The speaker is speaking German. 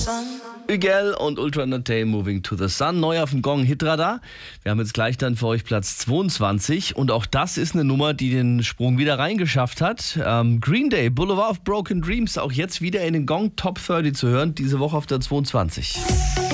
Miguel und Ultra Naté, Moving to the Sun. Neu auf dem Gong Hitradar. Wir haben jetzt gleich dann für euch Platz 22. Und auch das ist eine Nummer, die den Sprung wieder reingeschafft hat. Green Day, Boulevard of Broken Dreams. Auch jetzt wieder in den Gong Top 30 zu hören. Diese Woche auf der 22.